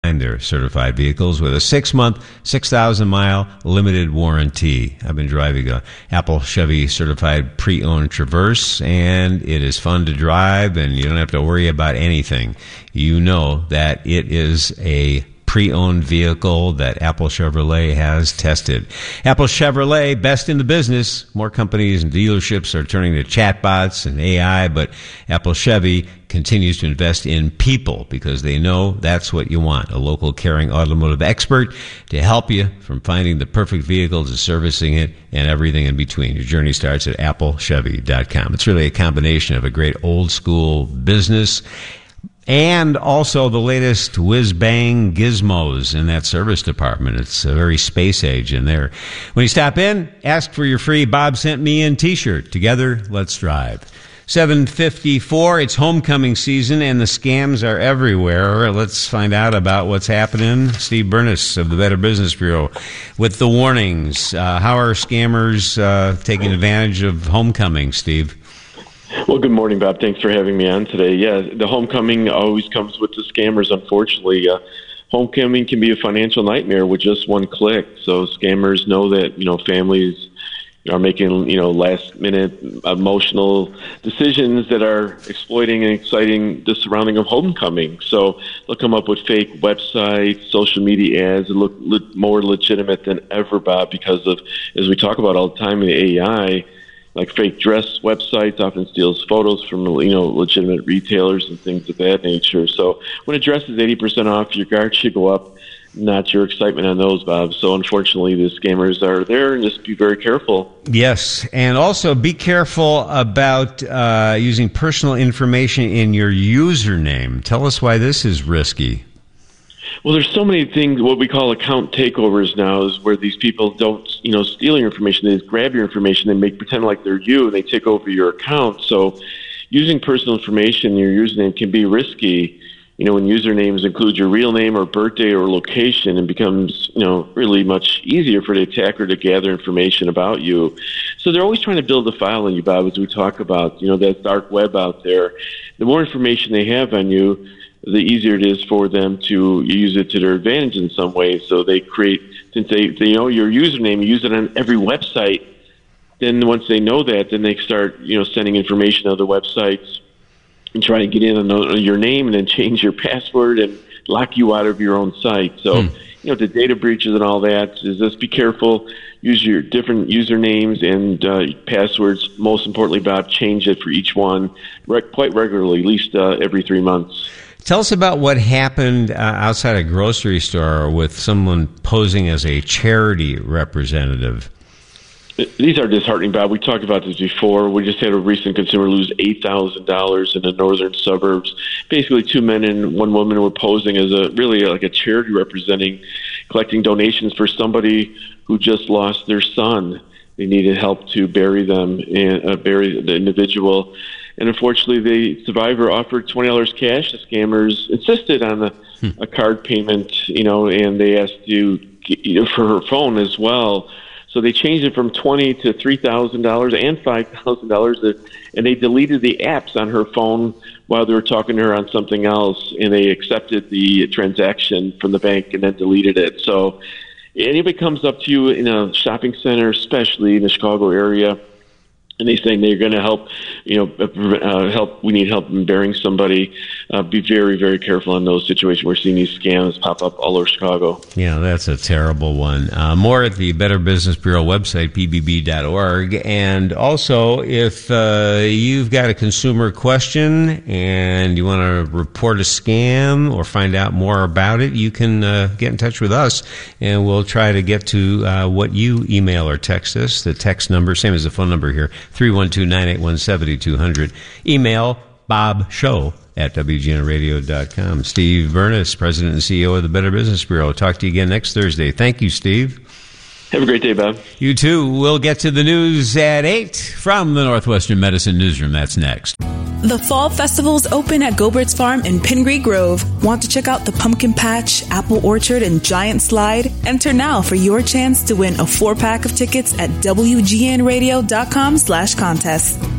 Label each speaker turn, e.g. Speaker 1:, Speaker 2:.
Speaker 1: their certified vehicles with a 6-month, 6,000-mile limited warranty. I've been driving a Apple Chevy certified pre-owned Traverse, and it is fun to drive, and you don't have to worry about anything. You know that it is a pre-owned vehicle that Apple Chevrolet has tested. Apple Chevrolet, best in the business. More companies and dealerships are turning to chatbots and AI, but Apple Chevy continues to invest in people because they know that's what you want. A local caring automotive expert to help you from finding the perfect vehicle to servicing it and everything in between. Your journey starts at applechevy.com. It's really a combination of a great old school business and also the latest whiz-bang gizmos in that service department. It's a very space age in there. When you stop in, ask for your free Bob Sent Me In t-shirt. Together, let's drive. 7:54, it's homecoming season, and the scams are everywhere. Let's find out about what's happening. Steve Burness of the Better Business Bureau with the warnings. How are scammers taking advantage of homecoming, Steve?
Speaker 2: Well, good morning, Bob. Thanks for having me on today. Yeah, the homecoming always comes with the scammers, unfortunately. Homecoming can be a financial nightmare with just one click. So scammers know that, families are making, last-minute emotional decisions that are exploiting and exciting the surrounding of homecoming. So they'll come up with fake websites, social media ads that look more legitimate than ever, Bob, because of, as we talk about all the time in the AI, like fake dress websites often steals photos from, legitimate retailers and things of that nature. So when a dress is 80% off, your guard should go up, not your excitement on those, Bob. So unfortunately, the scammers are there, and just be very careful.
Speaker 1: Yes, and also be careful about using personal information in your username. Tell us why this is risky.
Speaker 2: Well, there's so many things, what we call account takeovers now, is where these people don't, steal your information. They just grab your information and pretend like they're you, and they take over your account. So using personal information in your username can be risky. When usernames include your real name or birthday or location, it becomes, really much easier for the attacker to gather information about you. So they're always trying to build a file on you, Bob, as we talk about, that dark web out there. The more information they have on you, the easier it is for them to use it to their advantage in some way. So they create, since they know your username, you use it on every website, then once they know that, then they start, sending information to other websites and try to get in on your name and then change your password and lock you out of your own site. So, the data breaches and all that, is just be careful. Use your different usernames and passwords. Most importantly, Bob, change it for each one quite regularly, at least every 3 months.
Speaker 1: Tell us about what happened outside a grocery store with someone posing as a charity representative.
Speaker 2: These are disheartening, Bob. We talked about this before. We just had a recent consumer lose $8,000 in the northern suburbs. Basically, 2 men and 1 woman were posing as a charity collecting donations for somebody who just lost their son. They needed help to bury them and bury the individual. And unfortunately, the survivor offered $20 cash. The scammers insisted on a card payment, and they asked you for her phone as well. So they changed it from $20,000 to $3,000 and $5,000, and they deleted the apps on her phone while they were talking to her on something else, and they accepted the transaction from the bank and then deleted it. So anybody comes up to you in a shopping center, especially in the Chicago area, and they say they're going to help, we need help in burying somebody, be very, very careful in those situations. We're seeing these scams pop up all over Chicago.
Speaker 1: Yeah, that's a terrible one. More at the Better Business Bureau website, pbb.org. And also, if you've got a consumer question and you want to report a scam or find out more about it, you can get in touch with us, and we'll try to get to what you email or text us. The text number, same as the phone number here, 312-981-7200. Email bobshow@wgnradio.com. Steve Burness, President and CEO of the Better Business Bureau. Talk to you again next Thursday. Thank you, Steve.
Speaker 2: Have a great day, Bob.
Speaker 1: You too. We'll get to the news at 8 from the Northwestern Medicine Newsroom. That's next.
Speaker 3: The Fall Festival's open at Gobert's Farm in Pingree Grove. Want to check out the Pumpkin Patch, Apple Orchard, and Giant Slide? Enter now for your chance to win a 4-pack of tickets at WGNradio.com/contest.